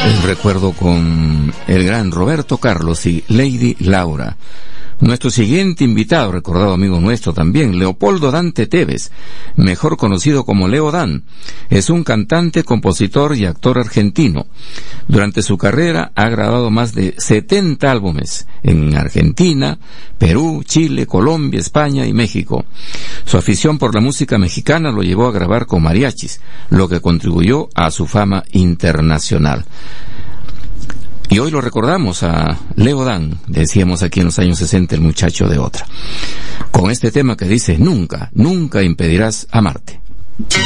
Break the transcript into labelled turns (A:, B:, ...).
A: El recuerdo con el gran Roberto Carlos y Lady Laura. Nuestro siguiente invitado, recordado amigo nuestro también, Leopoldo Dante Tevez, mejor conocido como Leo Dan, es un cantante, compositor y actor argentino. Durante su carrera ha grabado más de 70 álbumes en Argentina, Perú, Chile, Colombia, España y México. Su afición por la música mexicana lo llevó a grabar con mariachis, lo que contribuyó a su fama internacional. Y hoy lo recordamos a Leo Dan, decíamos aquí en los años 60, el muchacho de otra, con este tema que dice: nunca, nunca impedirás amarte.